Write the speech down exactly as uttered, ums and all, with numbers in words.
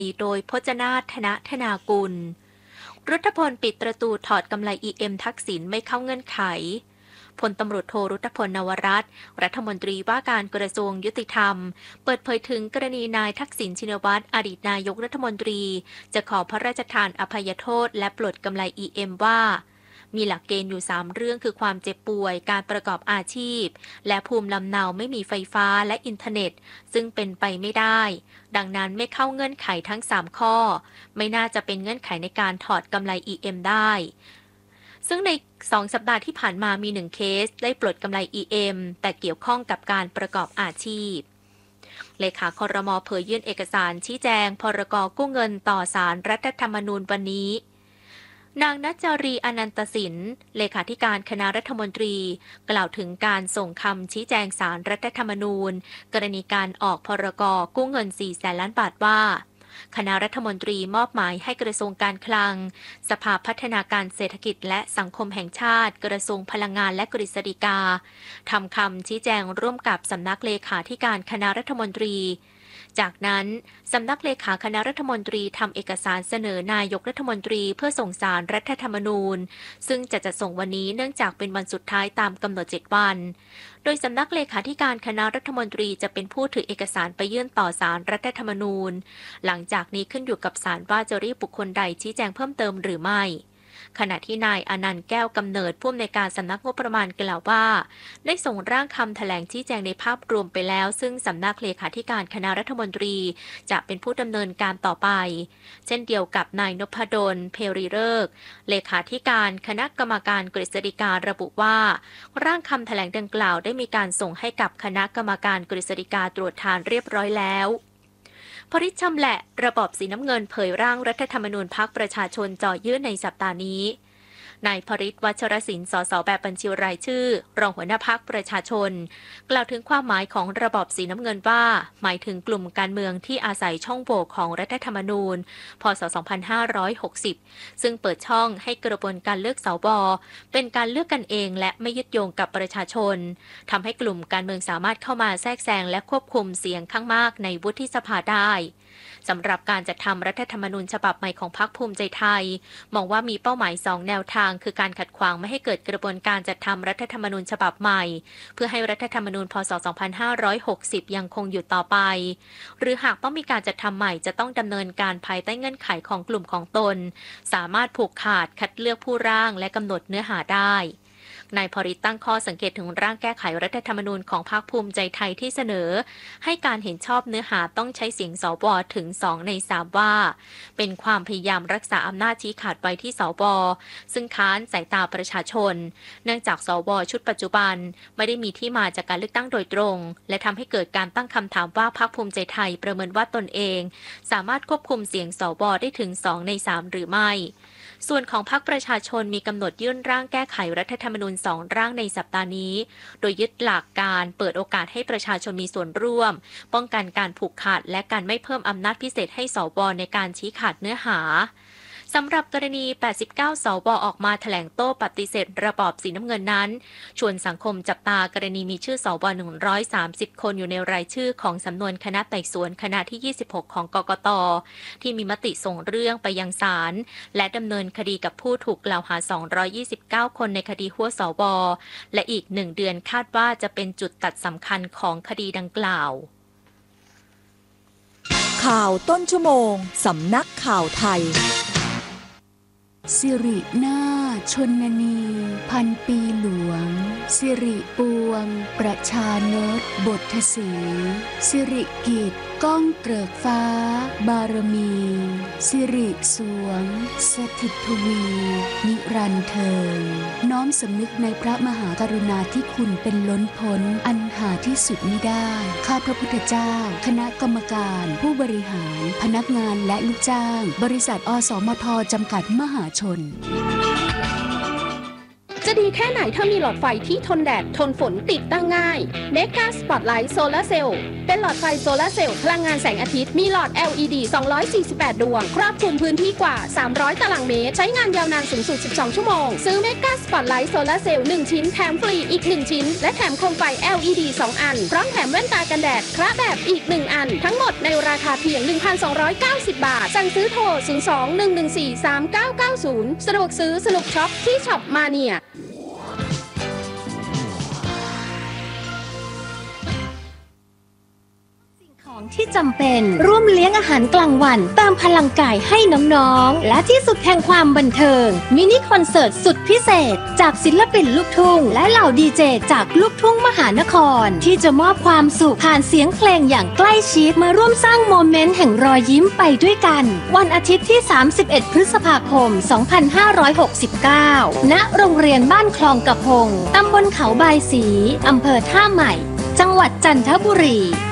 โดยพจนาถ ธนธนากุลรัฐพลปิดประตูถอดกำไร อี เอ็ม ทักษิณไม่เข้าเงื่อนไขพลตำรวจโทรุตพล นวรัตน์รัฐมนตรีว่าการกระทรวงยุติธรรมเปิดเผยถึงกรณีนายทักษิณชินวัตรอดีตนายกรัฐมนตรีจะขอพระราชทานอภัยโทษและปลดกำไร อี เอ็ม ว่ามีหลักเกณฑ์อยู่สามเรื่องคือความเจ็บป่วยการประกอบอาชีพและภูมิลำเนาไม่มีไฟฟ้าและอินเทอร์เน็ตซึ่งเป็นไปไม่ได้ดังนั้นไม่เข้าเงื่อนไขทั้งสามข้อไม่น่าจะเป็นเงื่อนไขในการถอดกำไร อี เอ็ม ได้ซึ่งในสองสัปดาห์ที่ผ่านมามีหนึ่งเคสได้ปลดกำไร อี เอ็ม แต่เกี่ยวข้องกับการประกอบอาชีพเลขาครม.เผยยื่นเอกสารชี้แจงพรก.กู้เงินต่อศาลรัฐธรรมนูญวันนี้นางณัจจารีอนันตสินเลขาธิการคณะรัฐมนตรีกล่าวถึงการส่งคำชี้แจงศาลรัฐธรรมนูญกรณีการออกพรก.กู้เงินสี่แสนล้านบาทว่าคณะรัฐมนตรีมอบหมายให้กระทรวงการคลังสภาพัฒนาการเศรษฐกิจและสังคมแห่งชาติกระทรวงพลังงานและกฤษฎีกาทำคำชี้แจงร่วมกับสำนักเลขาธิการคณะรัฐมนตรีจากนั้นสำนักเลขาคณะรัฐมนตรีทำเอกสารเสนอนายกรัฐมนตรีเพื่อส่งสารรัฐธรรมนูญซึ่งจะจัดส่งวันนี้เนื่องจากเป็นวันสุดท้ายตามกำหนดเจ็ดวันโดยสำนักเลขาธิการคณะรัฐมนตรีจะเป็นผู้ถือเอกสารไปยื่นต่อศาลรัฐธรรมนูญหลังจากนี้ขึ้นอยู่กับศาลว่าจะเรียกบุคคลใดชี้แจงเพิ่มเติมหรือไม่ขณะที่นายอนันต์แก้วกำเนิดผู้อำนวยการสำนักงบประมาณกล่าวว่าได้ส่งร่างคำแถลงชี้แจงในภาพรวมไปแล้วซึ่งสำนักเลขาธิการคณะรัฐมนตรีจะเป็นผู้ดำเนินการต่อไปเช่นเดียวกับนายนพดลเพรีฤกษ์เลขาธิการคณะกรรมการกฤษฎีการระบุว่าร่างคำแถลงดังกล่าวได้มีการส่งให้กับคณะกรรมการกฤษฎีกาตรวจทานเรียบร้อยแล้วพริชชำแหละระบอบสีน้ำเงินเผยร่างรัฐธรรมนูญพรรคประชาชนจ่อยื่นในสัปดาห์นี้นายพริชวัชรศิลป์สสแบบบัญชีรายชื่อรองหัวหน้าพรรคประชาชนกล่าวถึงความหมายของระบอบสีน้ำเงินว่าหมายถึงกลุ่มการเมืองที่อาศัยช่องโหว่ของรัฐธรรมนูญพ.ศ. สองพันห้าร้อยหกสิบซึ่งเปิดช่องให้กระบวนการเลือกสวเป็นการเลือกกันเองและไม่ยึดโยงกับประชาชนทำให้กลุ่มการเมืองสามารถเข้ามาแทรกแซงและควบคุมเสียงข้างมากในวุฒิสภาได้สำหรับการจัดทำรัฐธรรมนูญฉบับใหม่ของพรรคภูมิใจไทยมองว่ามีเป้าหมายสองแนวทางคือการขัดขวางไม่ให้เกิดกระบวนการจัดทำรัฐธรรมนูญฉบับใหม่เพื่อให้รัฐธรรมนูญพ.ศ. สองพันห้าร้อยหกสิบยังคงอยู่ต่อไปหรือหากต้องมีการจัดทำใหม่จะต้องดำเนินการภายใต้เงื่อนไขของกลุ่มของตนสามารถผูกขาดคัดเลือกผู้ร่างและกำหนดเนื้อหาได้นายพริตตั้งข้อสังเกตถึงร่างแก้ไขรัฐธรรมนูญของพรรคภูมิใจไทยที่เสนอให้การเห็นชอบเนื้อหาต้องใช้เสียงสวถึงสองในสามว่าเป็นความพยายามรักษาอำนาจชี้ขาดไว้ที่สวซึ่งค้านสายตาประชาชนเนื่องจากสวชุดปัจจุบันไม่ได้มีที่มาจากการเลือกตั้งโดยตรงและทำให้เกิดการตั้งคำถามว่าพรรคภูมิใจไทยประเมินว่าตนเองสามารถควบคุมเสียงสวได้ถึงสองในสามหรือไม่ส่วนของพรรคประชาชนมีกำหนดยื่นร่างแก้ไขรัฐธรรมนูญสองร่างในสัปดาห์นี้โดยยึดหลักการเปิดโอกาสให้ประชาชนมีส่วนร่วมป้องกันการผูกขาดและการไม่เพิ่มอำนาจพิเศษให้สวในการชี้ขาดเนื้อหาสำหรับกรณี แปดสิบเก้า สวออกมาแถลงโต้ปฏิเสธระบอบสีน้ำเงินนั้นชวนสังคมจับตากรณีมีชื่อสวหนึ่งร้อยสามสิบคนอยู่ในรายชื่อของสำนวนคณะไต่สวนคณะที่ยี่สิบหกของกกต.ที่มีมติส่งเรื่องไปยังศาลและดำเนินคดีกับผู้ถูกกล่าวหาสองร้อยยี่สิบเก้าคนในคดีหัวสวและอีกหนึ่งเดือนคาดว่าจะเป็นจุดตัดสำคัญของคดีดังกล่าวข่าวต้นชั่วโมงสำนักข่าวไทยสิรินาถชนนีพันปีหลวงสิริปวงประชานตบทสีสิริกิจก้องเกริกฟ้าบารมีสิริสวงสถิตทวีนิรันดร์เทินน้อมสำนึกในพระมหากรุณาธิคุณเป็นล้นพ้นอันหาที่สุดมิได้ข้าพระพุทธเจ้าคณะกรรมการผู้บริหารพนักงานและลูกจ้างบริษัทอสมทจำกัดมหาชนจะจะดีแค่ไหนถ้ามีหลอดไฟที่ทนแดดทนฝนติดตั้งง่าย Mega Spotlight Solar Cell เป็นหลอดไฟโซลาร์เซลล์พลังงานแสงอาทิตย์มีหลอด แอล อี ดี สองร้อยสี่สิบแปด ดวงครอบคลุมพื้นที่กว่า สามร้อย ตารางเมตร ใช้งานยาวนานสูงสุด สิบสอง ชั่วโมง ซื้อ Mega Spotlight Solar Cell หนึ่ง ชิ้นแถมฟรีอีก หนึ่ง ชิ้น และแถมโคมไฟ แอล อี ดี สอง อัน พร้อมแถมแว่นตากันแดดคระแบบอีก หนึ่ง อัน ทั้งหมดในราคาเพียง หนึ่งพันสองร้อยเก้าสิบ บาท สั่งซื้อโทร ศูนย์ สอง หนึ่ง หนึ่ง สี่ สาม เก้า เก้า ศูนย์ สะดวกซื้อสนุกช็อปที่ช็อปมาเนียของที่จำเป็นร่วมเลี้ยงอาหารกลางวันเติมพลังกายให้น้องๆและที่สุดแห่งความบันเทิงมินิคอนเสิร์ตสุดพิเศษจากศิลปินลูกทุ่งและเหล่าดีเจจากลูกทุ่งมหานครที่จะมอบความสุขผ่านเสียงเพลงอย่างใกล้ชิดมาร่วมสร้างโมเมนต์แห่งรอยยิ้มไปด้วยกันวันอาทิตย์ที่สามสิบเอ็ดพฤษภาคมสองพันห้าร้อยหกสิบเก้าณโรงเรียนบ้านคลองกระพงตำบลเขาบายศรีอำเภอท่าใหม่จังหวัดจันทบุรี